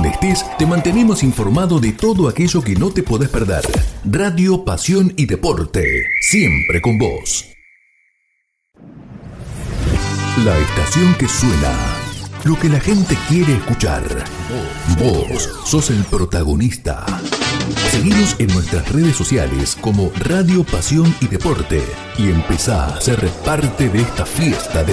donde estés, te mantenemos informado de todo aquello que no te podés perder. Radio, pasión y deporte, siempre con vos. La estación que suena, lo que la gente quiere escuchar. Vos sos el protagonista. Seguinos en nuestras redes sociales como Radio, Pasión y Deporte y empezá a ser parte de esta fiesta de